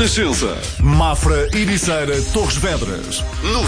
Renascença. Mafra, Ericeira, Torres Vedras.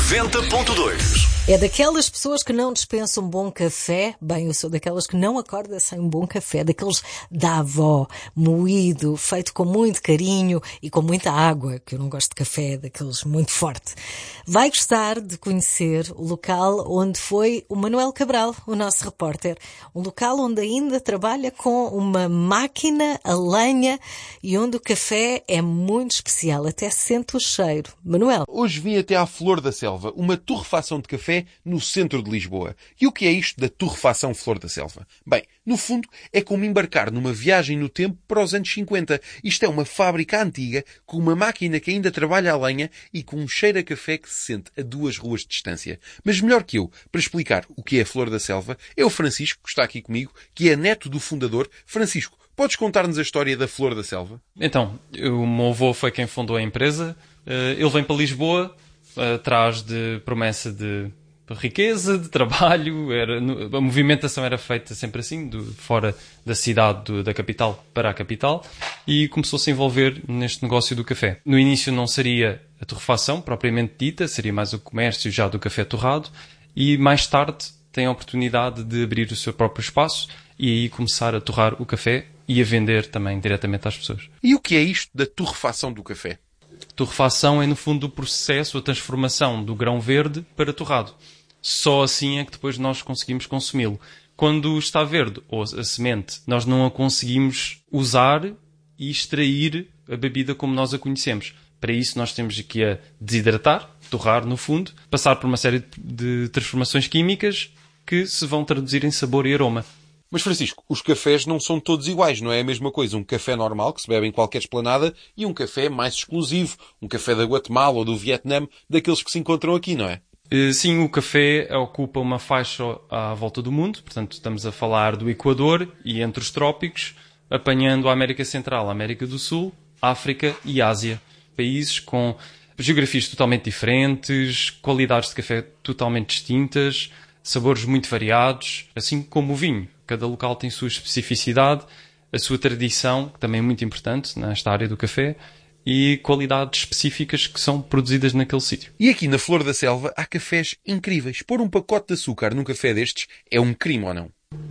90.2. É daquelas pessoas que não dispensam um bom café. Bem, eu sou daquelas que não acorda sem um bom café. Daqueles da avó, moído, feito com muito carinho e com muita água, que eu não gosto de café, daqueles muito forte. Vai gostar de conhecer o local onde foi o Manuel Cabral, o nosso repórter. Um local onde ainda trabalha com uma máquina a lenha e onde o café é muito especial. Até se sente o cheiro. Manuel. Hoje vim até à Flor da Selva, uma torrefação de café no centro de Lisboa. E o que é isto da torrefação Flor da Selva? Bem, no fundo, é como embarcar numa viagem no tempo para os anos 50. Isto é uma fábrica antiga, com uma máquina que ainda trabalha a lenha e com um cheiro a café que se sente a 2 ruas de distância. Mas melhor que eu, para explicar o que é a Flor da Selva, é o Francisco, que está aqui comigo, que é neto do fundador. Francisco, podes contar-nos a história da Flor da Selva? Então, o meu avô foi quem fundou a empresa. Ele vem para Lisboa, atrás de promessa de riqueza, de trabalho. A movimentação era feita sempre assim, fora da cidade, da capital para a capital, e começou a se envolver neste negócio do café. No início não seria a torrefação propriamente dita, seria mais o comércio já do café torrado, e mais tarde tem a oportunidade de abrir o seu próprio espaço e aí começar a torrar o café e a vender também diretamente às pessoas. E o que é isto da torrefação do café? Torrefação é, no fundo, o processo, a transformação do grão verde para torrado. Só assim é que depois nós conseguimos consumi-lo. Quando está verde, ou a semente, nós não a conseguimos usar e extrair a bebida como nós a conhecemos. Para isso nós temos que a desidratar, torrar no fundo, passar por uma série de transformações químicas que se vão traduzir em sabor e aroma. Mas, Francisco, os cafés não são todos iguais, não é a mesma coisa? Um café normal, que se bebe em qualquer esplanada, e um café mais exclusivo. Um café da Guatemala ou do Vietnã, daqueles que se encontram aqui, não é? Sim, o café ocupa uma faixa à volta do mundo. Portanto, estamos a falar do Equador e entre os trópicos, apanhando a América Central, a América do Sul, África e Ásia. Países com geografias totalmente diferentes, qualidades de café totalmente distintas, sabores muito variados, assim como o vinho. Cada local tem a sua especificidade, a sua tradição, que também é muito importante nesta área do café, e qualidades específicas que são produzidas naquele sítio. E aqui na Flor da Selva há cafés incríveis. Pôr um pacote de açúcar num café destes é um crime ou não?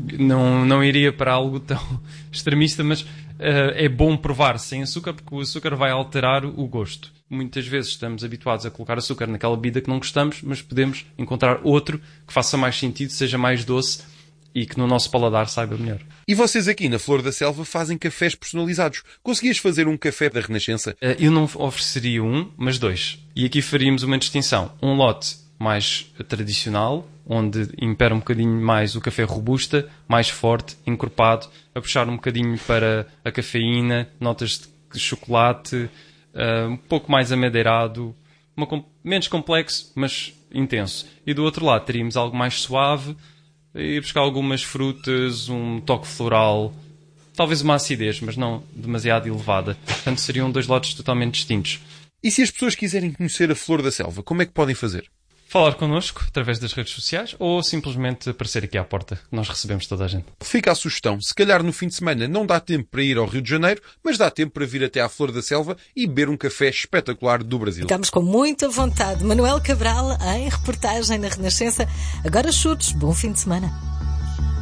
Não iria para algo tão extremista, mas é bom provar sem açúcar, porque o açúcar vai alterar o gosto. Muitas vezes estamos habituados a colocar açúcar naquela bebida que não gostamos, mas podemos encontrar outro que faça mais sentido, seja mais doce e que no nosso paladar saiba melhor. E vocês aqui na Flor da Selva fazem cafés personalizados. Conseguias fazer um café da Renascença? Eu não ofereceria um, mas 2. E aqui faríamos uma distinção. Um lote mais tradicional, onde impera um bocadinho mais o café robusta, mais forte, encorpado, a puxar um bocadinho para a cafeína, notas de chocolate, um pouco mais amadeirado, menos complexo, mas intenso. E do outro lado teríamos algo mais suave, e buscar algumas frutas, um toque floral, talvez uma acidez, mas não demasiado elevada. Portanto, seriam 2 lotes totalmente distintos. E se as pessoas quiserem conhecer a Flor da Selva, como é que podem fazer? Falar connosco através das redes sociais ou simplesmente aparecer aqui à porta. Nós recebemos toda a gente. Fica a sugestão. Se calhar no fim de semana não dá tempo para ir ao Rio de Janeiro, mas dá tempo para vir até à Flor da Selva e beber um café espetacular do Brasil. Estamos com muita vontade. Manuel Cabral em reportagem na Renascença. Agora chutes. Bom fim de semana.